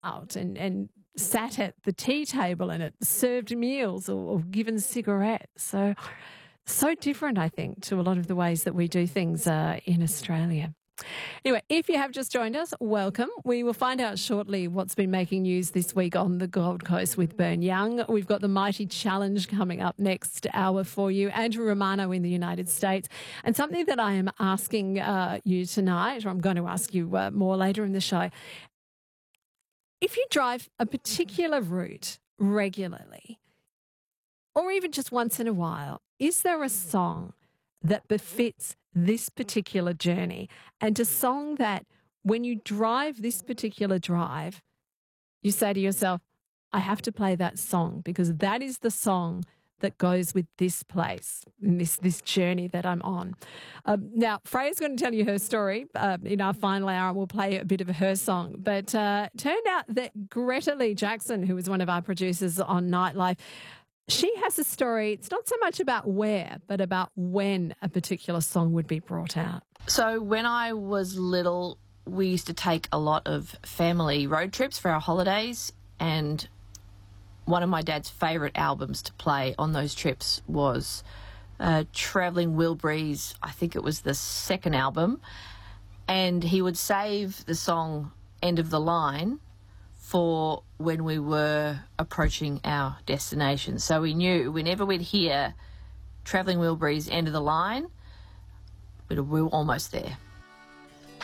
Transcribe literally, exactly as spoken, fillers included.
out and, and sat at the tea table and it served meals or, or given cigarettes. So, so different, I think, to a lot of the ways that we do things uh, in Australia. Anyway, if you have just joined us, welcome. We will find out shortly what's been making news this week on the Gold Coast with Bern Young. We've got the Mighty Challenge coming up next hour for you. Andrew Romano in the United States. And something that I am asking uh, you tonight, or I'm going to ask you uh, more later in the show, if you drive a particular route regularly, or even just once in a while, is there a song that befits this particular journey, and a song that when you drive this particular drive, you say to yourself, I have to play that song because that is the song that goes with this place, in this, this journey that I'm on. Um, now, Freya's going to tell you her story uh, in our final hour, and we'll play a bit of her song. But uh, it turned out that Greta Lee Jackson, who was one of our producers on Nightlife, she has a story. It's not so much about where, but about when a particular song would be brought out. So when I was little, we used to take a lot of family road trips for our holidays, and one of my dad's favourite albums to play on those trips was uh, Travelling Wilburys. I think it was the second album, and he would save the song End of the Line for when we were approaching our destination. So we knew whenever we'd hear Travelling Wilburys, End of the Line, we were almost there.